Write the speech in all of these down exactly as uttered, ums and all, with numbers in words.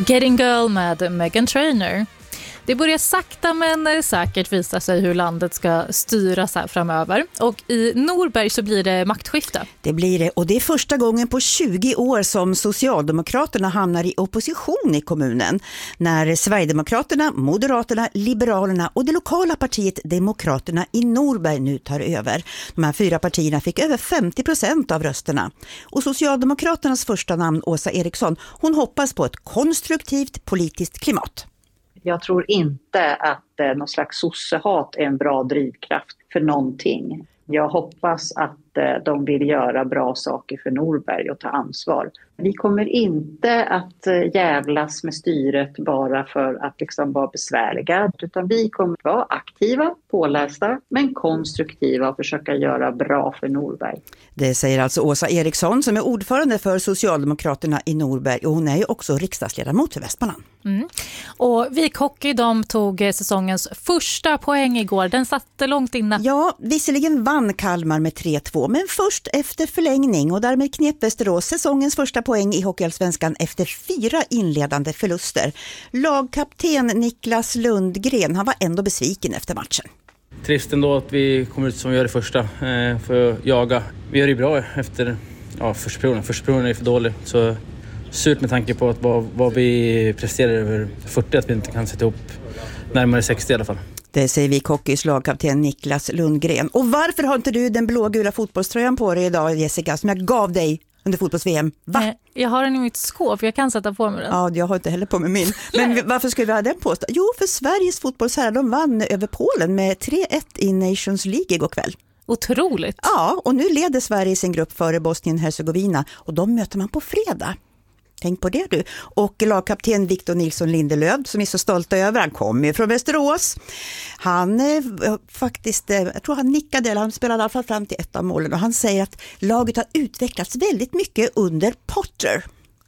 Getting Girl med Meghan Trainor. Det börjar sakta men säkert visa sig hur landet ska styras här framöver. Och i Norberg så blir det maktskifte. Det blir det, och det är första gången på tjugo år som Socialdemokraterna hamnar i opposition i kommunen. När Sverigedemokraterna, Moderaterna, Liberalerna och det lokala partiet Demokraterna i Norberg nu tar över. De här fyra partierna fick över femtio procent av rösterna. Och Socialdemokraternas första namn, Åsa Eriksson, hon hoppas på ett konstruktivt politiskt klimat. Jag tror inte att eh, någon slags sossehat är en bra drivkraft för någonting. Jag hoppas att eh, de vill göra bra saker för Norberg och ta ansvar. Vi kommer inte att eh, jävlas med styret bara för att liksom vara besvärliga. Utan vi kommer att vara aktiva, pålästa, men konstruktiva och försöka göra bra för Norberg. Det säger alltså Åsa Eriksson som är ordförande för Socialdemokraterna i Norberg. Och hon är ju också riksdagsledamot för Västmanland. Mm. Och Vik Hockey, de tog säsongens första poäng igår. Den satte långt inne. Ja, visserligen vann Kalmar med tre två, men först efter förlängning, och därmed knep Västerås säsongens första poäng i Hockeyallsvenskan efter fyra inledande förluster. Lagkapten Niklas Lundgren, han var ändå besviken efter matchen. Trist ändå att vi kommer ut som vi gör det första eh, för att jaga. Vi gör det bra efter ja, första perioden. Första perioden är för dålig, så surt med tanke på att vad, vad vi presterar över fyrtio, att vi inte kan sätta ihop närmare sextio i alla fall. Det säger Vik Hockeys lagkapten Niklas Lundgren. Och varför har inte du den blågula fotbollströjan på dig idag, Jessica, som jag gav dig under fotbolls-V M? Va? Jag har den i mitt skåp, jag kan sätta på mig den. Ja, jag har inte heller på mig min. Men varför skulle vi ha den på? Jo, för Sveriges fotbollsherrar, de vann över Polen med tre ett i Nations League igår kväll. Otroligt. Ja, och nu leder Sverige sin grupp före Bosnien-Hercegovina, och de möter man på fredag. Tänk på det du. Och lagkapten Victor Nilsson Lindelöf, som är så stolt över, han kommer ju från Västerås. Han eh, faktiskt, eh, jag tror han nickade, eller han spelade i alla fall fram till ett av målen. Och han säger att laget har utvecklats väldigt mycket under Potter.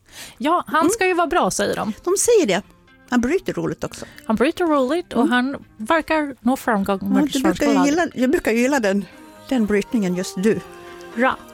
Ja, han ska ju vara bra, säger de. De säger det. Han bryter roligt också. Han bryter roligt och mm. han verkar nå framgång med ja, du, brukar gilla, du brukar gilla den, den brytningen, just du. Bra.